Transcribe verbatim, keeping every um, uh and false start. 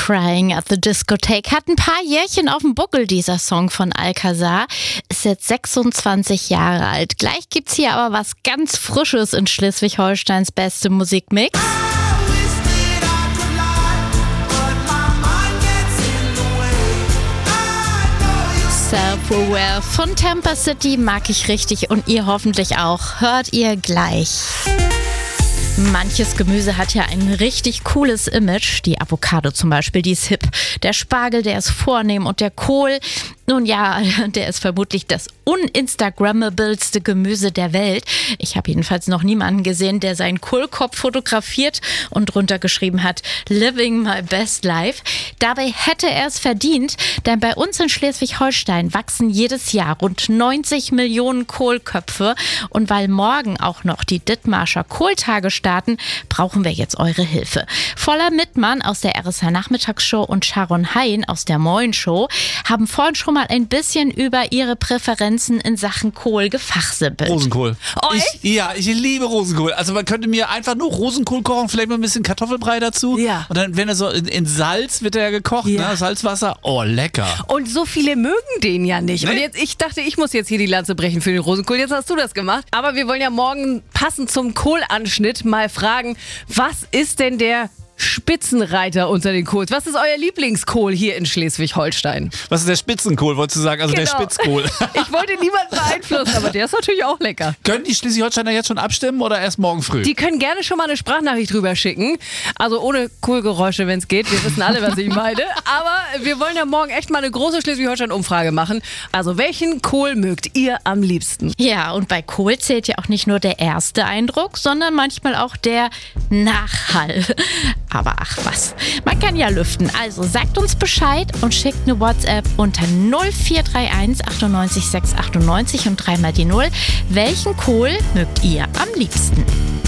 Crying at the Discotheque hat ein paar Jährchen auf dem Buckel, dieser Song von Alcazar. Ist jetzt sechsundzwanzig Jahre alt. Gleich gibt's hier aber was ganz Frisches in Schleswig-Holsteins beste Musikmix. Self-Aware von Tampa City mag ich richtig und ihr hoffentlich auch. Hört ihr gleich. Manches Gemüse hat ja ein richtig cooles Image. Die Avocado zum Beispiel, die ist hip. Der Spargel, der ist vornehm und der Kohl, nun ja, der ist vermutlich das uninstagrammabelste Gemüse der Welt. Ich habe jedenfalls noch niemanden gesehen, der seinen Kohlkopf fotografiert und drunter geschrieben hat, Living my best life. Dabei hätte er es verdient, denn bei uns in Schleswig-Holstein wachsen jedes Jahr rund neunzig Millionen Kohlköpfe. Und weil morgen auch noch die Dithmarscher Kohltage starten, brauchen wir jetzt eure Hilfe. Voller Mittmann aus der R S H-Nachmittagsshow und Sharon Hein aus der Moin Show haben vorhin schon mal ein bisschen über ihre Präferenzen in Sachen Kohl gefachsimpelt. Rosenkohl. Oh, ich, ja, ich liebe Rosenkohl. Also man könnte mir einfach nur Rosenkohl kochen, vielleicht mal ein bisschen Kartoffelbrei dazu. Ja. Und dann, wenn er so in, in Salz wird er ja gekocht, Ja. ne? Salzwasser. Oh, lecker. Und so viele mögen den ja nicht. Nee. Und jetzt, ich dachte, ich muss jetzt hier die Lanze brechen für den Rosenkohl. Jetzt hast du das gemacht. Aber wir wollen ja morgen passend zum Kohlanschnitt mal fragen, was ist denn der Spitzenreiter unter den Kohls? Was ist euer Lieblingskohl hier in Schleswig-Holstein? Was ist der Spitzenkohl, wolltest du sagen? Also der Genau. Spitzkohl. Ich wollte niemanden beeinflussen, aber der ist natürlich auch lecker. Können die Schleswig-Holsteiner jetzt schon abstimmen oder erst morgen früh? Die können gerne schon mal eine Sprachnachricht drüber schicken. Also ohne Kohlgeräusche, wenn es geht. Wir wissen alle, was ich meine. Aber wir wollen ja morgen echt mal eine große Schleswig-Holstein-Umfrage machen. Also welchen Kohl mögt ihr am liebsten? Ja, und bei Kohl zählt ja auch nicht nur der erste Eindruck, sondern manchmal auch der Nachhall. Aber ach was, man kann ja lüften. Also sagt uns Bescheid und schickt eine WhatsApp unter null vier drei eins achtundneunzig sechs achtundneunzig und dreimal die Null. Welchen Kohl mögt ihr am liebsten?